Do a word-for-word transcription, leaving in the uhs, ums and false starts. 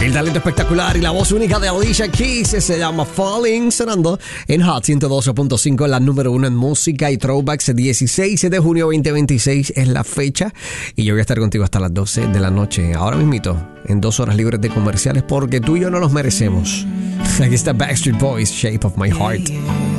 El talento espectacular y la voz única de Alicia Keys se llama Falling, sonando en Hot ciento doce punto cinco, la número uno en música y throwbacks. Dieciséis de junio veinte veintiséis es la fecha y yo voy a estar contigo hasta las doce de la noche. Ahora mismito, en dos horas libres de comerciales, porque tú y yo no los merecemos. Aquí está Backstreet Boys, Shape of My Heart.